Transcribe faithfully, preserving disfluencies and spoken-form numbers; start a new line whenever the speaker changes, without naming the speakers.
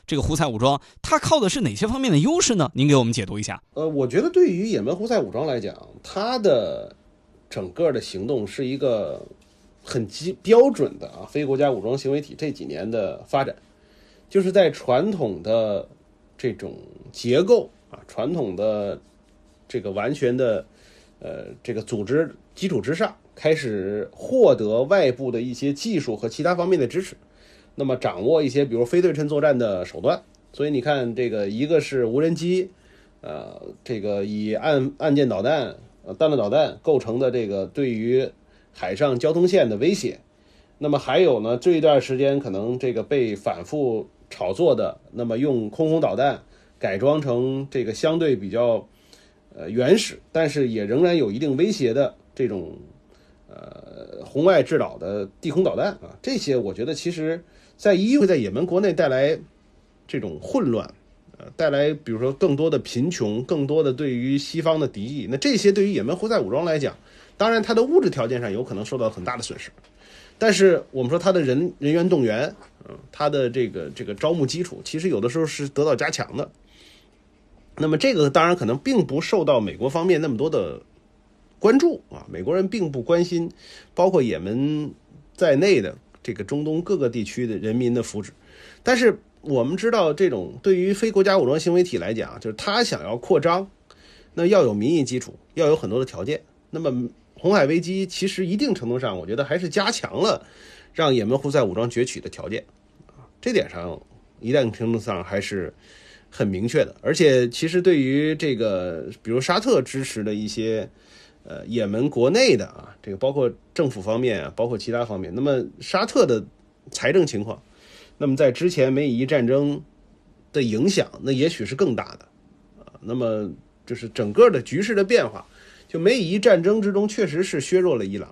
这个胡塞武装，它靠的是哪些方面的优势呢？您给我们解读一下。
呃，我觉得对于也门胡塞武装来讲，它的整个的行动是一个很基标准的啊非国家武装行为体这几年的发展，就是在传统的这种结构啊，传统的这个完全的呃这个组织基础之上，开始获得外部的一些技术和其他方面的支持，那么掌握一些比如非对称作战的手段。所以你看，这个一个是无人机，呃，这个以岸岸舰导弹、呃弹道导弹构成的这个对于海上交通线的威胁。那么还有呢，这一段时间可能这个被反复炒作的，那么用空轰导弹改装成这个相对比较呃原始，但是也仍然有一定威胁的这种呃红外制导的地空导弹啊，这些我觉得其实在一会在也门国内带来这种混乱，呃，带来比如说更多的贫穷，更多的对于西方的敌意。那这些对于也门胡塞武装来讲，当然它的物质条件上有可能受到很大的损失，但是我们说它的人人员动员，嗯、呃，它的这个这个招募基础，其实有的时候是得到加强的。那么这个当然可能并不受到美国方面那么多的关注啊，美国人并不关心包括也门在内的这个中东各个地区的人民的福祉。但是我们知道，这种对于非国家武装行为体来讲，就是他想要扩张，那要有民意基础，要有很多的条件。那么红海危机其实一定程度上，我觉得还是加强了让也门胡塞武装攫取的条件，这点上一定程度上还是很明确的。而且其实对于这个比如沙特支持的一些呃也门国内的啊，这个包括政府方面啊，包括其他方面，那么沙特的财政情况，那么在之前美以伊战争的影响，那也许是更大的啊。那么就是整个的局势的变化，就美以伊战争之中确实是削弱了伊朗。